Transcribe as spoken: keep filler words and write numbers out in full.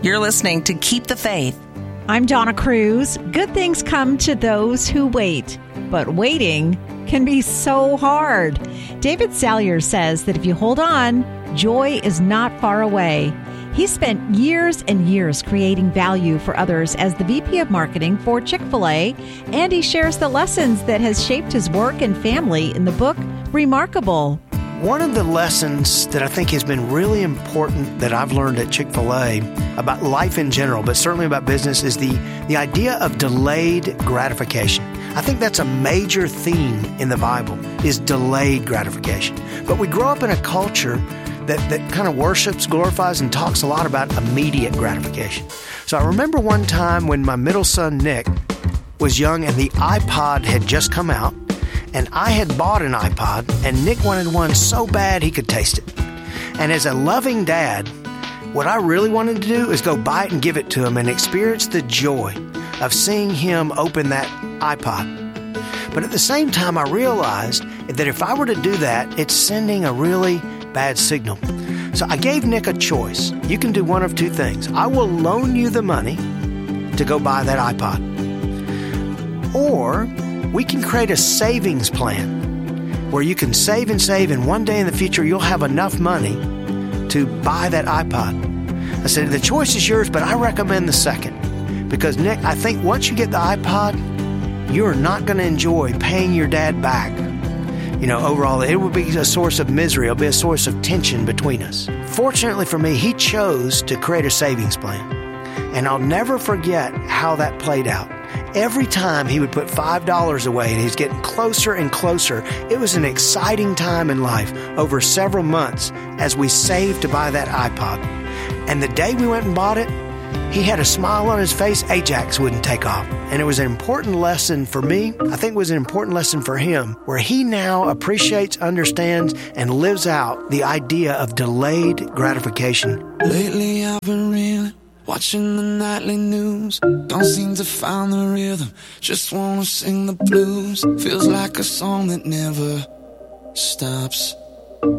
You're listening to Keep the Faith. I'm Donna Cruz. Good things come to those who wait, but waiting can be so hard. David Salyer says that if you hold on, joy is not far away. He spent years and years creating value for others as the V P of Marketing for Chick-fil-A, and he shares the lessons that has shaped his work and family in the book, Remarkable. One of the lessons that I think has been really important that I've learned at Chick-fil-A about life in general, but certainly about business, is the, the idea of delayed gratification. I think that's a major theme in the Bible, is delayed gratification. But we grow up in a culture that, that kind of worships, glorifies, and talks a lot about immediate gratification. So I remember one time when my middle son, Nick, was young and the iPod had just come out, and I had bought an iPod, and Nick wanted one so bad he could taste it. And as a loving dad, what I really wanted to do is go buy it and give it to him and experience the joy of seeing him open that iPod. But at the same time, I realized that if I were to do that, it's sending a really bad signal. So I gave Nick a choice. You can do one of two things. I will loan you the money to go buy that iPod. Or we can create a savings plan where you can save and save, and one day in the future you'll have enough money to buy that iPod. I said, the choice is yours, but I recommend the second. Because, Nick, I think once you get the iPod, you are not going to enjoy paying your dad back. You know, overall, it will be a source of misery. It'll be a source of tension between us. Fortunately for me, he chose to create a savings plan. And I'll never forget how that played out. Every time he would put five dollars away, and he's getting closer and closer. It was an exciting time in life over several months as we saved to buy that iPod. And the day we went and bought it, he had a smile on his face. Ajax wouldn't take off. And it was an important lesson for me. I think it was an important lesson for him, where he now appreciates, understands, and lives out the idea of delayed gratification. Lately I've been reeling, watching the nightly news. Don't seem to find the rhythm, just wanna sing the blues. Feels like a song that never stops.